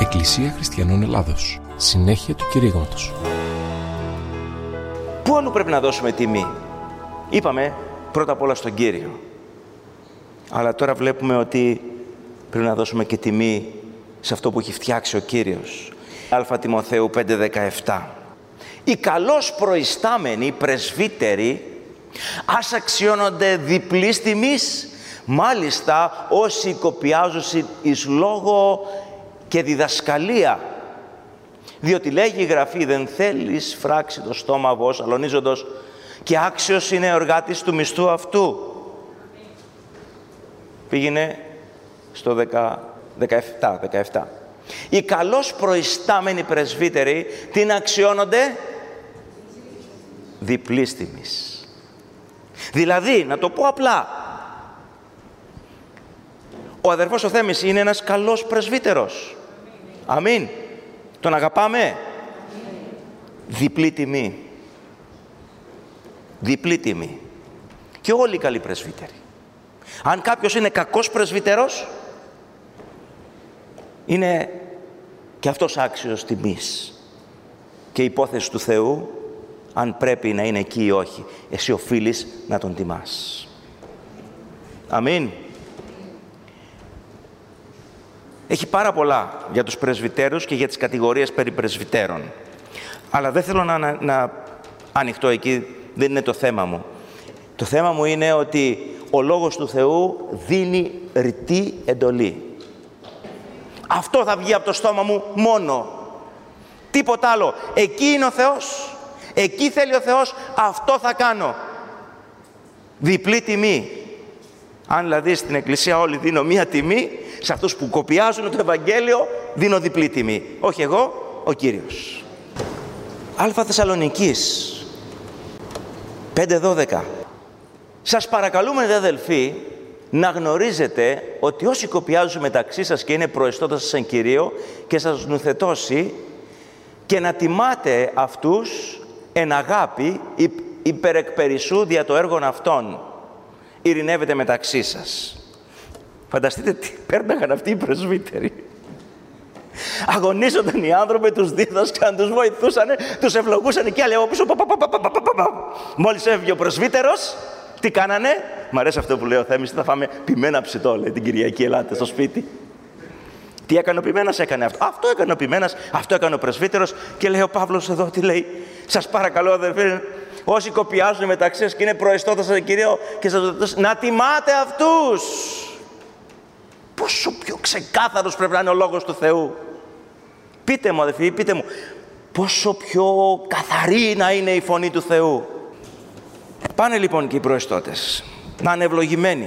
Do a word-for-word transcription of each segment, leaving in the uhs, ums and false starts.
Εκκλησία Χριστιανών Ελλάδος. Συνέχεια του κηρύγματος. Πού αλλού πρέπει να δώσουμε τιμή? Είπαμε πρώτα απ' όλα στον Κύριο. Αλλά τώρα βλέπουμε ότι πρέπει να δώσουμε και τιμή σε αυτό που έχει φτιάξει ο Κύριος. Α Τιμοθέου πέντε δεκαεπτά. Οι καλώς προϊστάμενοι πρεσβύτεροι ας αξιώνονται διπλής τιμής, μάλιστα όσοι κοπιάζουν εις λόγο και διδασκαλία. Διότι λέγει η Γραφή, δεν θέλεις φράξει το στόμα βος αλωνίζοντος, και άξιος είναι ο εργάτης του μισθού αυτού. Πήγαινε στο δεκαεπτά, δεκαεπτά. Οι καλώς προϊστάμενοι πρεσβύτεροι την αξιώνονται διπλής τιμής. Δηλαδή, να το πω απλά, ο αδερφός ο Θέμης είναι ένας καλός πρεσβύτερος. Αμήν. Τον αγαπάμε. Διπλή τιμή. Διπλή τιμή. Και όλοι οι καλοί πρεσβύτεροι. Αν κάποιος είναι κακός πρεσβύτερος, είναι και αυτός άξιος τιμής. Και η υπόθεση του Θεού, αν πρέπει να είναι εκεί ή όχι, εσύ οφείλεις να τον τιμάς. Αμήν. Έχει πάρα πολλά για τους πρεσβυτέρους και για τις κατηγορίες περί πρεσβυτέρων. Αλλά δεν θέλω να, να, να ανοιχτώ εκεί, δεν είναι το θέμα μου. Το θέμα μου είναι ότι ο Λόγος του Θεού δίνει ρητή εντολή. Αυτό θα βγει από το στόμα μου μόνο. Τίποτα άλλο. Εκεί είναι ο Θεός. Εκεί θέλει ο Θεός. Αυτό θα κάνω. Διπλή τιμή. Αν δηλαδή στην Εκκλησία όλοι δίνω μία τιμή, σε αυτούς που κοπιάζουν το Ευαγγέλιο δίνω διπλή τιμή. Όχι εγώ, ο Κύριος. Α Θεσσαλονικής πέντε δώδεκα. Σας παρακαλούμε, δε αδελφοί, να γνωρίζετε ότι όσοι κοπιάζουν μεταξύ σας και είναι προεστώτας σας εν Κυρίω και σας νουθετώσει, και να τιμάτε αυτούς εν αγάπη υπερεκπερισσού δια το έργον αυτών. Ειρηνεύετε μεταξύ σας. Φανταστείτε τι πέρναγαν αυτοί οι πρεσβύτεροι. Αγωνίζονταν οι άνθρωποι, τους δίδασκαν, τους βοηθούσαν, τους ευλογούσαν και άλλοι από πίσω. Μόλις έφυγε ο πρεσβύτερος, τι κάνανε? Μ' αρέσει αυτό που λέει ο Θέμης, θα φάμε πιμένα ψητό, λέει την Κυριακή, ελάτε στο σπίτι. Τι έκανε ο ποιμένας? Έκανε αυτό. Αυτό έκανε ο ποιμένας, αυτό έκανε ο πρεσβύτερος. Και λέει ο Παύλος εδώ, τι λέει? Σας παρακαλώ αδερφοί, όσοι κοπιάζουν μεταξύ σας και είναι προεστώτας σε Κυρίω και σας, να τιμάτε αυτούς. Πόσο πιο ξεκάθαρος πρέπει να είναι ο Λόγος του Θεού. Πείτε μου αδερφοί, πείτε μου, πόσο πιο καθαρή να είναι η φωνή του Θεού. Πάνε λοιπόν και οι προεστώτες να είναι ευλογημένοι.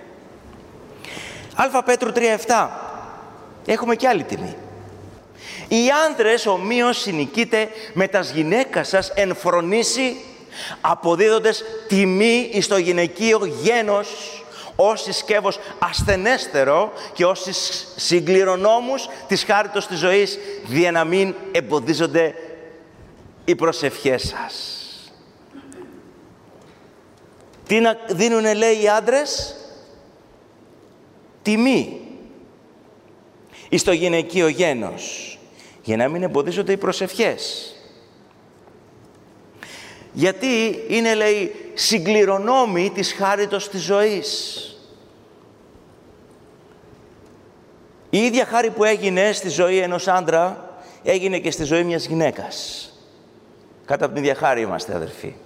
Α Πέτρου τρία επτά. Έχουμε και άλλη τιμή. Οι άντρες ομοίως συνοικείτε με τας γυναίκας σας εν φρονήσει, αποδίδοντες τιμή εις το γυναικείο γένος, όσοι σκεύος ασθενέστερο και όσοι συγκληρονόμους της χάριτος της ζωής, δια να μην εμποδίζονται οι προσευχές σας. Τι να δίνουνε, λέει, οι άντρες? Τιμή εις το γυναικείο γένος, για να μην εμποδίζονται οι προσευχές. Γιατί είναι, λέει, συγκληρονόμοι της χάριτος της ζωής. Η ίδια χάρη που έγινε στη ζωή ενός άντρα, έγινε και στη ζωή μιας γυναίκας. Κάτω από την ίδια χάρη είμαστε, αδερφοί.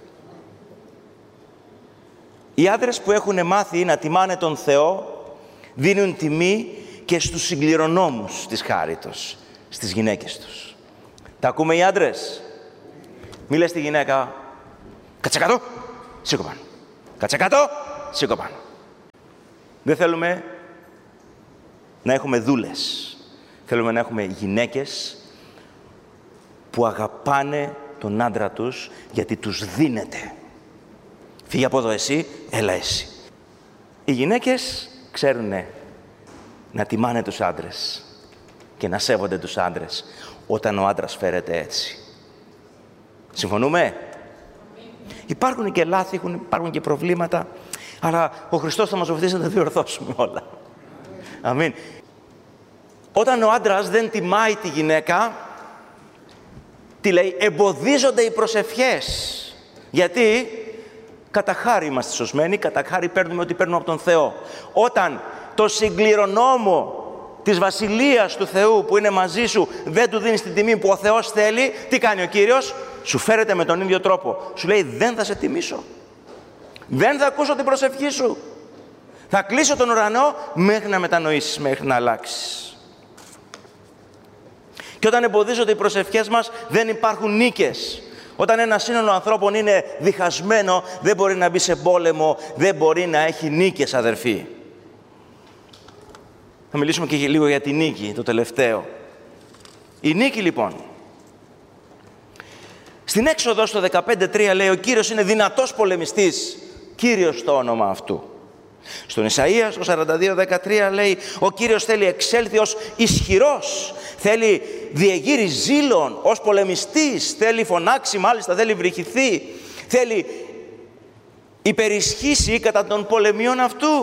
Οι άντρες που έχουν μάθει να τιμάνε τον Θεό, δίνουν τιμή και στους συγκληρονόμους της χάριτος, στις γυναίκες τους. Τα ακούμε οι άντρες? Μη λες στη γυναίκα, κάτσε κάτω, σήκω πάνω. Κάτσε κάτω, σήκω πάνω. Δεν θέλουμε να έχουμε δούλες. Θέλουμε να έχουμε γυναίκες που αγαπάνε τον άντρα τους γιατί τους δίνεται. Φύγε από εδώ εσύ, έλα εσύ. Οι γυναίκες ξέρουνε να τιμάνε τους άντρες και να σέβονται τους άντρες όταν ο άντρας φέρεται έτσι. Συμφωνούμε? Υπάρχουν και λάθη, υπάρχουν και προβλήματα, αλλά ο Χριστός θα μας βοηθήσει να τα διορθώσουμε όλα. Αμήν. Όταν ο άντρας δεν τιμάει τη γυναίκα, τι λέει, εμποδίζονται οι προσευχές. Γιατί κατά χάρη είμαστε σωσμένοι, κατά χάρη παίρνουμε ό,τι παίρνουμε από τον Θεό. Όταν το συγκληρονόμο της Βασιλείας του Θεού που είναι μαζί σου δεν του δίνεις την τιμή που ο Θεός θέλει, τι κάνει ο Κύριος? Σου φέρεται με τον ίδιο τρόπο. Σου λέει, δεν θα σε τιμήσω. Δεν θα ακούσω την προσευχή σου. Θα κλείσω τον ουρανό μέχρι να μετανοήσεις, μέχρι να αλλάξεις. Και όταν εμποδίζονται οι προσευχές μας, δεν υπάρχουν νίκες. Όταν ένα σύνολο ανθρώπων είναι διχασμένο, δεν μπορεί να μπει σε πόλεμο, δεν μπορεί να έχει νίκες, αδερφοί. Θα μιλήσουμε και λίγο για τη νίκη, το τελευταίο. Η νίκη, λοιπόν. Στην Έξοδο στο δεκαπέντε τρία λέει, ο Κύριος είναι δυνατός πολεμιστής, Κύριος το όνομα αυτού. Στον Ισαΐα, στο σαράντα δύο δεκατρία λέει, ο Κύριος θέλει εξέλθει ως ισχυρός, θέλει διεγείρει ζήλων ως πολεμιστής, θέλει φωνάξει, μάλιστα θέλει βρυχηθεί, θέλει υπερισχύσει κατά των πολεμιών αυτού.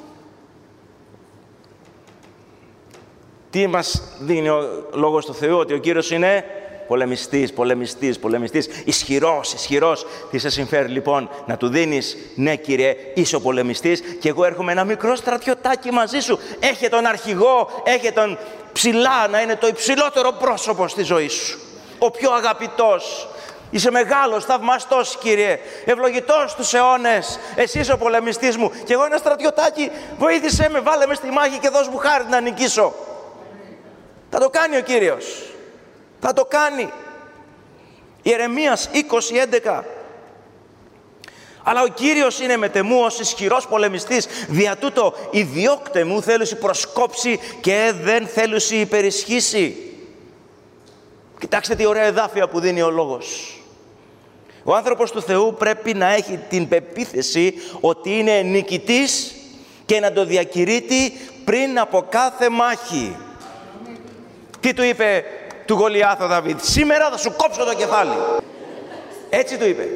Τι μας δίνει ο Λόγος του Θεού? Ότι ο Κύριος είναι πολεμιστής, πολεμιστής, πολεμιστής, ισχυρός, ισχυρός. Τι σε συμφέρει λοιπόν να του δίνεις? Ναι, Κύριε, είσαι ο πολεμιστής και εγώ έρχομαι ένα μικρό στρατιωτάκι μαζί σου. Έχε τον αρχηγό, έχε τον ψηλά, να είναι το υψηλότερο πρόσωπο στη ζωή σου. Ο πιο αγαπητός. Είσαι μεγάλος, θαυμαστός, Κύριε, ευλογητός στους αιώνες. Εσύ είσαι ο πολεμιστής μου και εγώ ένα στρατιωτάκι, βοήθησέ με, βάλε με στη μάχη και δώσ' μου χάρη να νικήσω. Θα το κάνει ο Κύριος. Θα το κάνει. Ιερεμίας είκοσι έντεκα. Αλλά ο Κύριος είναι μετεμού ως ισχυρός πολεμιστής. Δια τούτο η διώκτε μου θέλουσι προσκόψει και δεν θέλουσι υπερισχύσει. Κοιτάξτε τι ωραία εδάφια που δίνει ο Λόγος. Ο άνθρωπος του Θεού πρέπει να έχει την πεποίθηση ότι είναι νικητής και να το διακηρύττει πριν από κάθε μάχη. Τι του είπε του Γολιάθ ο Δαβίδ? Σήμερα θα σου κόψω το κεφάλι. Έτσι του είπε.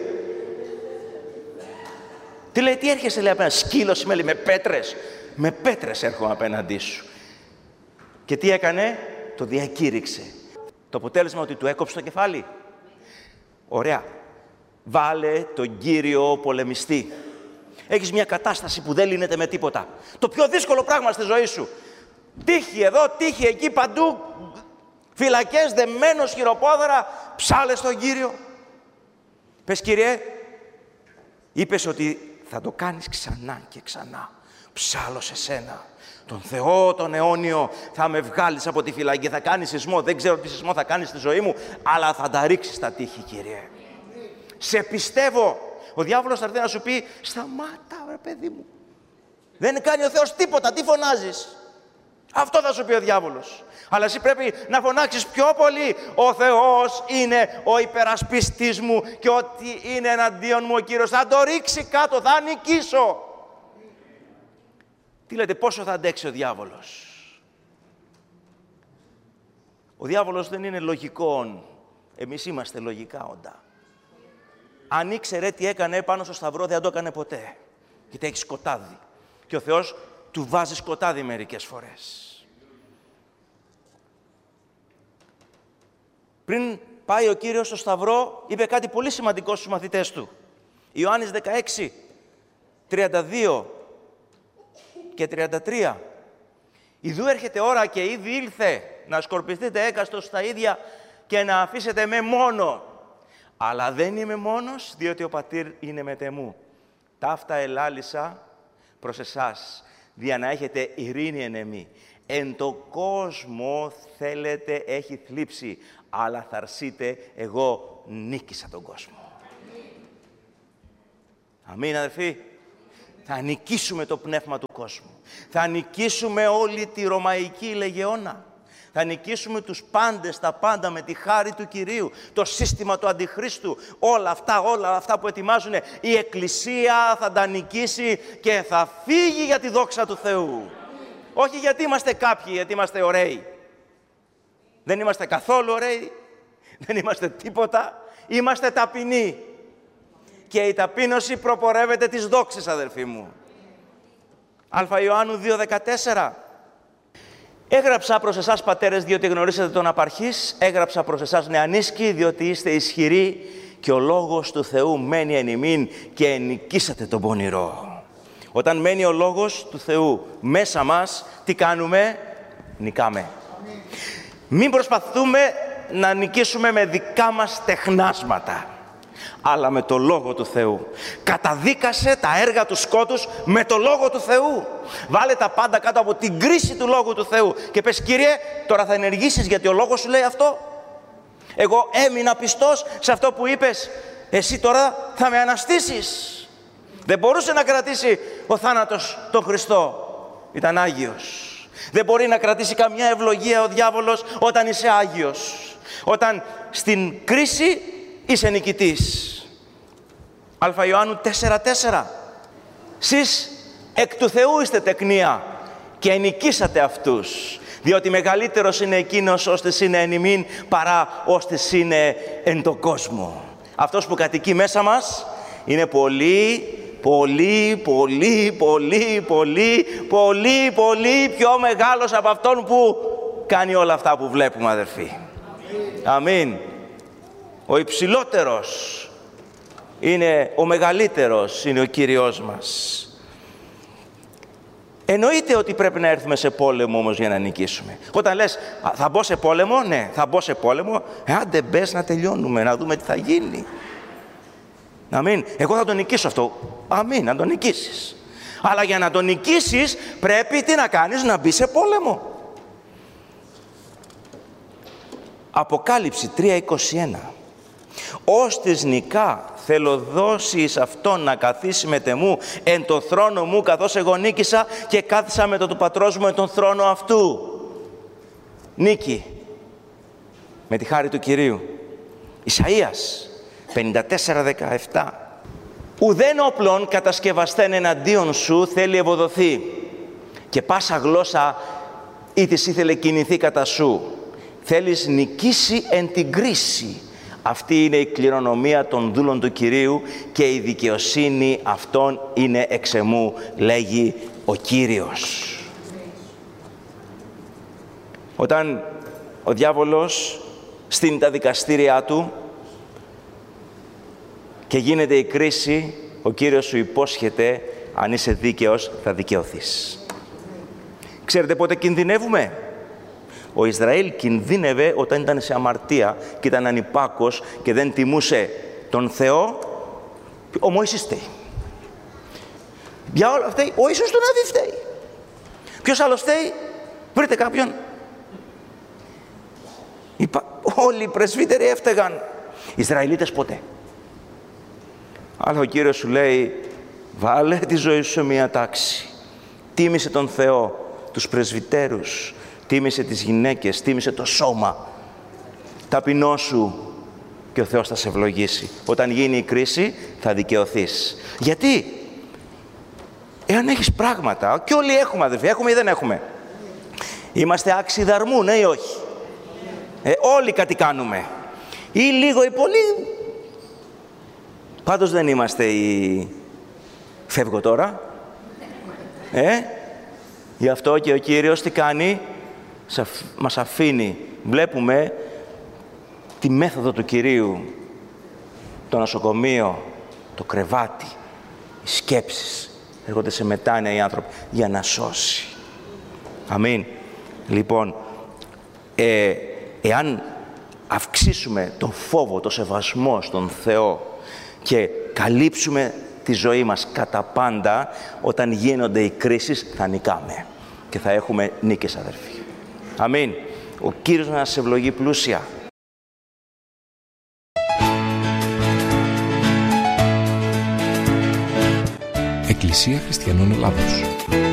Τι λέει, τι έρχεσαι, λέει, απέναντι? Σκύλος είμαι, λέει, με πέτρες. Με πέτρες έρχομαι απέναντί σου. Και τι έκανε? Το διακήρυξε. Το αποτέλεσμα ότι του έκοψε το κεφάλι. Ωραία. Βάλε τον Κύριο πολεμιστή. Έχεις μια κατάσταση που δεν λύνεται με τίποτα. Το πιο δύσκολο πράγμα στη ζωή σου. Τύχη εδώ, τύχη εκεί, παντού. Φυλακές, δεμένος, χειροπόδαρα. Ψάλε στον Κύριο. Πες, Κύριε, είπες ότι θα το κάνεις ξανά και ξανά. Ψάλω σε σένα. Τον Θεό, τον αιώνιο, θα με βγάλεις από τη φυλακή. Θα κάνεις σεισμό. Δεν ξέρω τι σεισμό θα κάνεις στη ζωή μου, αλλά θα τα ρίξεις τα τείχη, Κύριε. Σε πιστεύω. Ο διάβολος θα έρθει να σου πει, σταμάτα, ρε παιδί μου. Δεν κάνει ο Θεός τίποτα. Τι φωνάζεις? Αυτό θα σου πει ο διάβολος. Αλλά εσύ πρέπει να φωνάξεις πιο πολύ. Ο Θεός είναι ο υπερασπιστής μου και ό,τι είναι εναντίον μου ο Κύριος θα το ρίξει κάτω, θα νικήσω. Τι λέτε, πόσο θα αντέξει ο διάβολος? Ο διάβολος δεν είναι λογικών. Εμείς είμαστε λογικά όντα. Αν ήξερε τι έκανε πάνω στο σταυρό, δεν το έκανε ποτέ. Γιατί έχει σκοτάδι. Και ο Θεός του βάζει σκοτάδι μερικές φορές. Πριν πάει ο Κύριος στο σταυρό, είπε κάτι πολύ σημαντικό στους μαθητές του. Ιωάννης δεκαέξι, τριάντα δύο και τριάντα τρία. Ιδού έρχεται ώρα και ήδη ήλθε να σκορπιστείτε έκαστος στα ίδια και να αφήσετε με μόνο. Αλλά δεν είμαι μόνος, διότι ο Πατήρ είναι μετεμού. Ταύτα ελάλησα προς εσάς, δια να έχετε ειρήνη εν εμεί. Εν το κόσμο θέλετε έχει θλίψη, αλλά θα αρσείτε, εγώ νίκησα τον κόσμο. Αμήν, αδερφοί. Θα νικήσουμε το πνεύμα του κόσμου. Θα νικήσουμε όλη τη ρωμαϊκή λεγεώνα. Θα νικήσουμε τους πάντες, τα πάντα με τη χάρη του Κυρίου. Το σύστημα του Αντιχρίστου. Όλα αυτά, όλα αυτά που ετοιμάζουν. Η Εκκλησία θα τα νικήσει και θα φύγει για τη δόξα του Θεού. Όχι γιατί είμαστε κάποιοι, γιατί είμαστε ωραίοι. Δεν είμαστε καθόλου ωραίοι. Δεν είμαστε τίποτα. Είμαστε ταπεινοί. Και η ταπείνωση προπορεύεται της δόξης, αδερφοί μου. Α Ιωάννου δύο δεκατέσσερα. Έγραψα προς εσάς πατέρες, διότι γνωρίσατε τον απαρχής. Έγραψα προς εσάς νεανίσκοι, διότι είστε ισχυροί και ο λόγος του Θεού μένει εν ημίν και ενικήσατε τον πονηρό. Όταν μένει ο λόγος του Θεού μέσα μας, τι κάνουμε? Νικάμε. Μην προσπαθούμε να νικήσουμε με δικά μας τεχνάσματα, αλλά με το Λόγο του Θεού. Καταδίκασε τα έργα του σκότους με το Λόγο του Θεού. Βάλε τα πάντα κάτω από την κρίση του Λόγου του Θεού και πες, Κύριε, τώρα θα ενεργήσεις γιατί ο Λόγος σου λέει αυτό. Εγώ έμεινα πιστός σε αυτό που είπες, εσύ τώρα θα με αναστήσεις. Δεν μπορούσε να κρατήσει ο θάνατος τον Χριστό. Ήταν Άγιος. Δεν μπορεί να κρατήσει καμιά ευλογία ο διάβολος όταν είσαι Άγιος. Όταν στην κρίση είσαι νικητής. Α Ιωάννου τέσσερα τέσσερα. Σεις εκ του Θεού είστε τεκνία και ενικήσατε αυτούς. Διότι μεγαλύτερος είναι εκείνος ώστις είναι εν ημίν παρά ώστις είναι εν τον κόσμο. Αυτός που κατοικεί μέσα μας είναι πολύ, πολύ, πολύ, πολύ, πολύ, πολύ, πολύ πιο μεγάλος από αυτόν που κάνει όλα αυτά που βλέπουμε, αδερφοί. Αμήν. Ο υψηλότερος είναι, ο μεγαλύτερος είναι ο Κύριος μας. Εννοείται ότι πρέπει να έρθουμε σε πόλεμο όμως για να νικήσουμε. Όταν λες, θα μπω σε πόλεμο, ναι, θα μπω σε πόλεμο, ε, άντε μπες να τελειώνουμε, να δούμε τι θα γίνει. Αμήν. Εγώ θα τον νικήσω αυτό. Αμήν, να τον νικήσεις. Αλλά για να τον νικήσεις πρέπει τι να κάνεις? Να μπεις σε πόλεμο. Αποκάλυψη τρία είκοσι ένα. Ώστις νικά θέλω δώσει εις αυτόν να καθίσει με τεμού εν το θρόνο μου, καθώς εγώ νίκησα και κάθισα με το του πατρός μου εν τον θρόνο αυτού. Νίκη με τη χάρη του Κυρίου. Ισαΐας πενήντα τέσσερα δεκαεπτά. Ουδέν όπλων κατασκευαστέν εναντίον σου θέλει ευωδοθεί και πάσα γλώσσα ή της ήθελε κινηθεί κατά σου. Θέλεις νικήσει εν την κρίση. Αυτή είναι η κληρονομία των δούλων του Κυρίου και η δικαιοσύνη αυτών είναι εξ εμού, λέγει ο Κύριος. Όταν ο διάβολος στείνει τα δικαστήριά του και γίνεται η κρίση, ο Κύριος σου υπόσχεται, αν είσαι δίκαιος θα δικαιωθείς. Ξέρετε πότε κινδυνεύουμε? Ο Ισραήλ κινδύνευε όταν ήταν σε αμαρτία και ήταν ανυπάκος και δεν τιμούσε τον Θεό. Ο Μωυσής φταίει. Για όλα αυτά, ο Ιησούς του Ναβί φταίει. Ποιος άλλος φταίει? Βρείτε κάποιον. Είπα, όλοι οι πρεσβύτεροι έφταιγαν. Οι Ισραηλίτες ποτέ. Αλλά ο Κύριος σου λέει, βάλε τη ζωή σου σε μία τάξη. Τίμησε τον Θεό, τους πρεσβυτέρους, τίμησε τις γυναίκες, τίμησε το σώμα. Ταπεινώσου και ο Θεός θα σε ευλογήσει. Όταν γίνει η κρίση θα δικαιωθείς. Γιατί? Εάν έχεις πράγματα, και όλοι έχουμε αδελφοί, έχουμε ή δεν έχουμε. Είμαστε άξιοι δαρμού, ναι ή όχι? Ε, όλοι κάτι κάνουμε. Ή λίγο ή πολύ. Πάντως δεν είμαστε οι... Φεύγω τώρα. Ε, γι' αυτό και ο Κύριος τι κάνει? Μας αφήνει. Βλέπουμε τη μέθοδο του Κυρίου. Το νοσοκομείο, το κρεβάτι, οι σκέψεις. Έρχονται σε μετάνοια οι άνθρωποι για να σώσει. Αμήν. Λοιπόν, ε, εάν αυξήσουμε τον φόβο, το σεβασμό στον Θεό και καλύψουμε τη ζωή μας κατά πάντα, όταν γίνονται οι κρίσεις θα νικάμε και θα έχουμε νίκες, αδερφοί. Αμήν. Ο Κύριος να σας ευλογεί πλούσια. Εκκλησία Χριστιανών Ελλάδος.